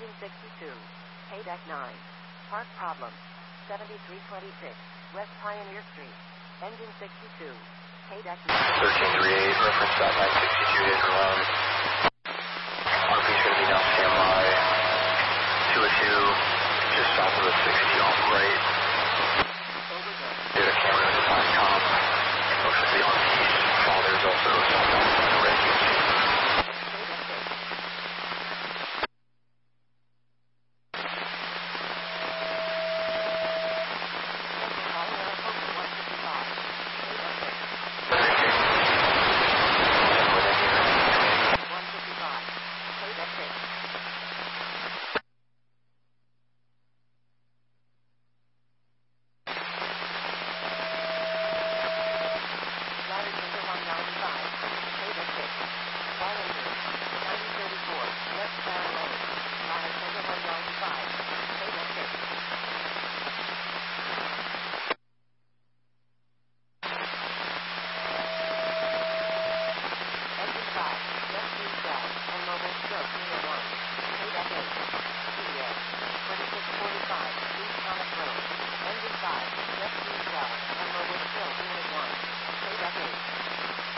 Engine 62. Deck 9. Park problem. 7326 West Pioneer Street. Engine 62. Deck 9. 1338, reference stop by 62 days alone.